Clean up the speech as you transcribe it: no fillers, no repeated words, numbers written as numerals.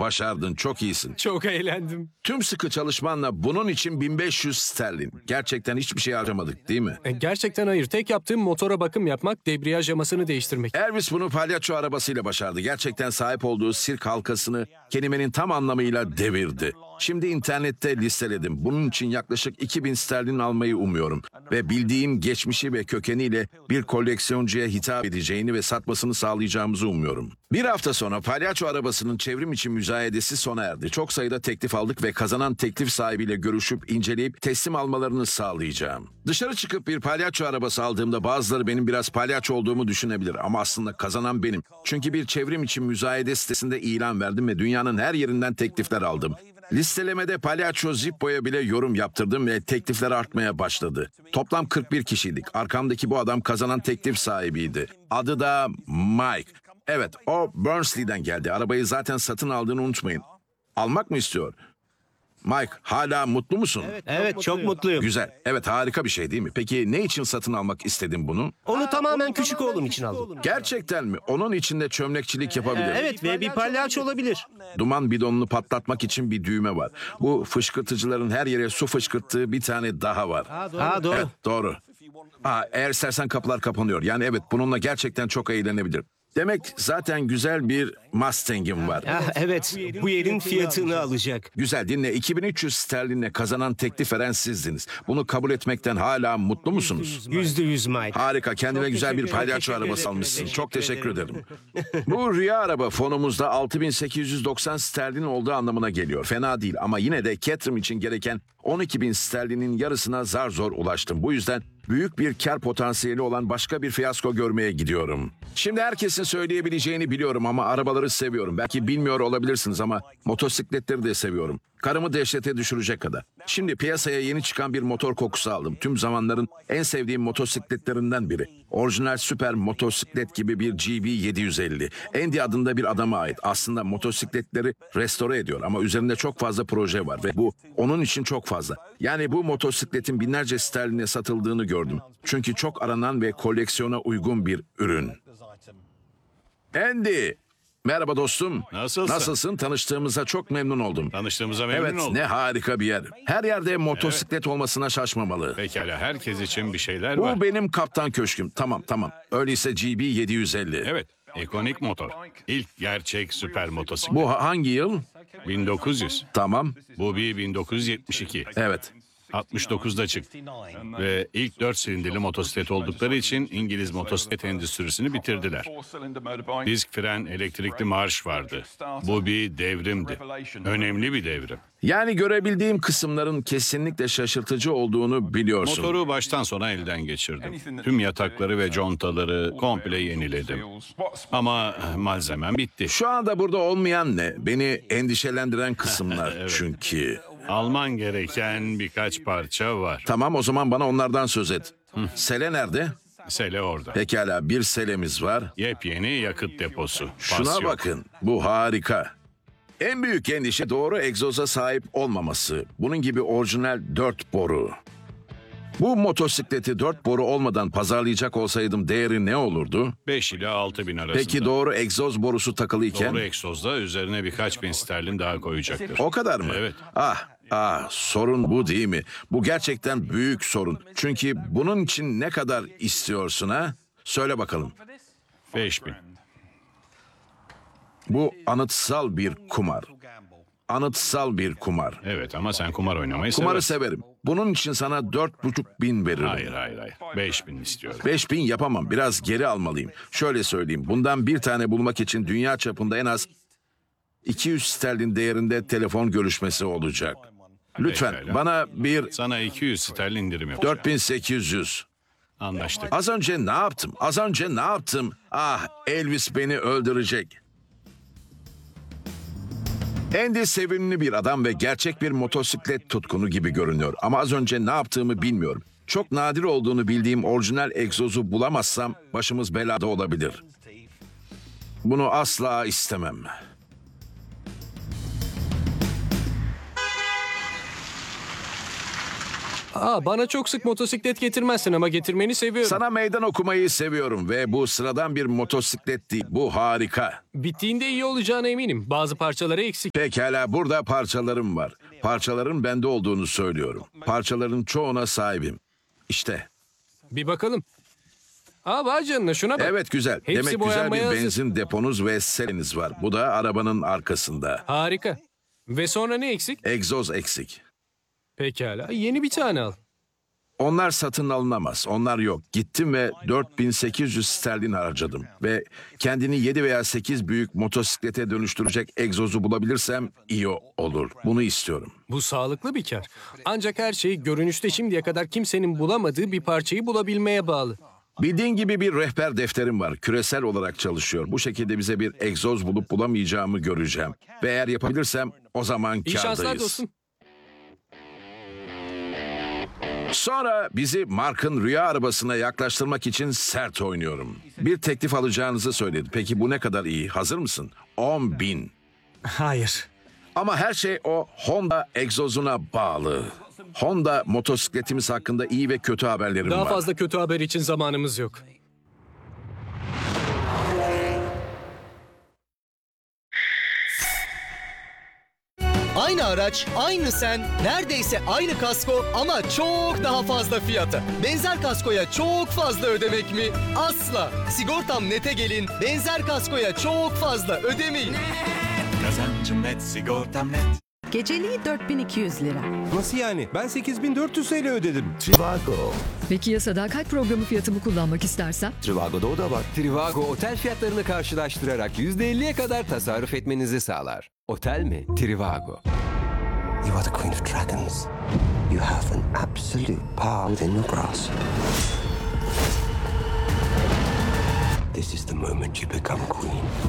Başardın, çok iyisin. Çok eğlendim. Tüm sıkı çalışmanla bunun için 1500 sterlin. Gerçekten hiçbir şey harcamadık değil mi? Gerçekten hayır. Tek yaptığım motora bakım yapmak, debriyaj yamasını değiştirmek. Elvis bunu palyaço arabasıyla başardı. Gerçekten sahip olduğu sirk halkasını kelimenin tam anlamıyla devirdi. Şimdi internette listeledim. Bunun için yaklaşık 2000 sterlin almayı umuyorum. Ve bildiğim geçmişi ve kökeniyle bir koleksiyoncuya hitap edeceğini ve satmasını sağlayacağımızı umuyorum. Bir hafta sonra palyaço arabasının çevrim içi müzayedesi sona erdi. Çok sayıda teklif aldık ve kazanan teklif sahibiyle görüşüp inceleyip teslim almalarını sağlayacağım. Dışarı çıkıp bir palyaço arabası aldığımda bazıları benim biraz palyaço olduğumu düşünebilir ama aslında kazanan benim. Çünkü bir çevrim içi müzayede sitesinde ilan verdim ve dünyanın her yerinden teklifler aldım. Listelemede Palyaço Zippo'ya bile yorum yaptırdım ve teklifler artmaya başladı. Toplam 41 kişiydik. Arkamdaki bu adam kazanan teklif sahibiydi. Adı da Mike. Evet, o Burnsley'den geldi. Arabayı zaten satın aldığını unutmayın. Almak mı istiyor? Mike, hala mutlu musun? Evet, çok mutluyum. Güzel. Evet, harika bir şey değil mi? Peki ne için satın almak istedin bunu? Onu tamamen küçük oğlum için aldım. Gerçekten mi? Onun içinde çömlekçilik yapabilir. Evet ve bir palyaço olabilir. Duman bidonunu patlatmak için bir düğme var. Bu fışkırtıcıların her yere su fışkırttığı bir tane daha var. Ha doğru. Evet, doğru. Eğer istersen kapılar kapanıyor. Yani evet, bununla gerçekten çok eğlenebilirim. Demek zaten güzel bir Mustang'im var. Evet, bu yerin fiyatını alacak. Güzel, dinle. 2300 sterlinle kazanan teklif veren sizdiniz. Bunu kabul etmekten hala mutlu musunuz? %100 Mike. Harika, kendine güzel bir palyaço arabası almışsın. Çok teşekkür ederim. Bu rüya araba fonumuzda 6890 sterlin olduğu anlamına geliyor. Fena değil ama yine de Caterham için gereken 12.000 sterlinin yarısına zar zor ulaştım. Bu yüzden büyük bir kar potansiyeli olan başka bir fiyasko görmeye gidiyorum. Şimdi herkesin söyleyebileceğini biliyorum ama arabaları seviyorum. Belki bilmiyor olabilirsiniz ama motosikletleri de seviyorum. Karımı dehşete düşürecek kadar. Şimdi piyasaya yeni çıkan bir motor kokusu aldım. Tüm zamanların en sevdiğim motosikletlerinden biri. Orijinal süper motosiklet gibi bir GB 750. Andy adında bir adama ait. Aslında motosikletleri restore ediyor ama üzerinde çok fazla proje var ve bu onun için çok fazla. Yani bu motosikletin binlerce sterline satıldığını gördüm. Çünkü çok aranan ve koleksiyona uygun bir ürün. Andy! Merhaba dostum. Nasılsın? Tanıştığımıza çok memnun oldum. Tanıştığımıza memnun Evet, oldum. ne harika bir yer. Her yerde motosiklet olmasına şaşmamalı. Pekala, herkes için bir şeyler Bu var. benim kaptan köşküm. Tamam. Öyleyse GB 750. Evet, ikonik motor. İlk gerçek süper motosiklet. Bu hangi yıl? 1900. Tamam. Bu bir 1972. Evet. 69'da çıktı. Ve ilk 4 silindirli motosiklet oldukları için İngiliz motosiklet endüstrisini bitirdiler. Disk fren, elektrikli marş vardı. Bu bir devrimdi. Önemli bir devrim. Yani görebildiğim kısımların kesinlikle şaşırtıcı olduğunu biliyorsun. Motoru baştan sona elden geçirdim. Tüm yatakları ve contaları komple yeniledim. Ama malzemem bitti. Şu anda burada olmayan ne? Beni endişelendiren kısımlar çünkü. Alman gereken birkaç parça var. Tamam, o zaman bana onlardan söz et. Sele nerede? Sele orada. Pekala, bir selemiz var. Yepyeni yakıt deposu. Pas Şuna yok. bakın, bu harika. En büyük endişe doğru egzoza sahip olmaması. Bunun gibi orijinal 4 boru. Bu motosikleti 4 boru olmadan pazarlayacak olsaydım değeri ne olurdu? 5 ile 6 bin arasında. Peki doğru egzoz borusu takılıyken? Doğru egzozda üzerine birkaç bin sterlin daha koyacaktır. O kadar mı? Evet. Sorun bu değil mi? Bu gerçekten büyük sorun. Çünkü bunun için ne kadar istiyorsun ha? Söyle bakalım. 5 bin. Bu anıtsal bir kumar. Anıtsal bir kumar. Evet ama sen kumar oynamayı Kumarı seversin. severim. Bunun için sana 4.500 veririm. Hayır. 5 bin istiyorum. 5000 yapamam. Biraz geri almalıyım. Şöyle söyleyeyim. Bundan bir tane bulmak için dünya çapında en az 200 sterlin değerinde telefon görüşmesi olacak. Lütfen Pekala. bana bir Sana 200 sterlin indirim yapacağım. 4800. Anlaştık. Az önce ne yaptım? Elvis beni öldürecek. Andy sevimli bir adam ve gerçek bir motosiklet tutkunu gibi görünüyor. Ama az önce ne yaptığımı bilmiyorum. Çok nadir olduğunu bildiğim orijinal egzozu bulamazsam başımız belada olabilir. Bunu asla istemem. Bana çok sık motosiklet getirmezsin ama getirmeni seviyorum. Sana meydan okumayı seviyorum ve bu sıradan bir motosiklet değil. Bu harika. Bittiğinde iyi olacağına eminim. Bazı parçaları eksik. Pekala, burada parçalarım var. Parçaların bende olduğunu söylüyorum. Parçaların çoğuna sahibim. İşte. Bir bakalım. Vay canına, şuna bak. Evet, güzel. Hepsi Demek güzel boyanmaya bir hazır. benzin deponuz ve seliniz var. Bu da arabanın arkasında. Harika. Ve sonra ne eksik? Egzoz eksik. Pekala. Yeni bir tane al. Onlar satın alınamaz. Onlar yok. Gittim ve 4800 sterlin harcadım. Ve kendini 7 veya 8 büyük motosiklete dönüştürecek egzozu bulabilirsem iyi olur. Bunu istiyorum. Bu sağlıklı bir kar. Ancak her şey görünüşte şimdiye kadar kimsenin bulamadığı bir parçayı bulabilmeye bağlı. Bildiğin gibi bir rehber defterim var. Küresel olarak çalışıyor. Bu şekilde bize bir egzoz bulup bulamayacağımı göreceğim. Ve eğer yapabilirsem o zaman İyi şanslar kârdayız. dostum. Sonra bizi Mark'ın rüya arabasına yaklaştırmak için sert oynuyorum. Bir teklif alacağınızı söyledi. Peki bu ne kadar iyi? Hazır mısın? 10.000. Hayır. Ama her şey o Honda egzozuna bağlı. Honda motosikletimiz hakkında iyi ve kötü haberlerim Daha var. fazla kötü haber için zamanımız yok. Aynı araç, aynı sen, neredeyse aynı kasko ama çok daha fazla fiyata. Benzer kaskoya çok fazla ödemek mi? Asla. Sigortam Net'e gelin, benzer kaskoya çok fazla ödemeyin. Kazancım net, sigortam net. Geceliği 4200 lira. Nasıl yani? Ben 8400 TL ödedim. Trivago. Peki ya sadakat programı fiyatımı kullanmak istersem? Trivago'da o da var. Trivago otel fiyatlarını karşılaştırarak %50'ye kadar tasarruf etmenizi sağlar. Otel mi? Trivago. You are the queen of dragons. You have an absolute power within your grasp. This is the moment you become queen.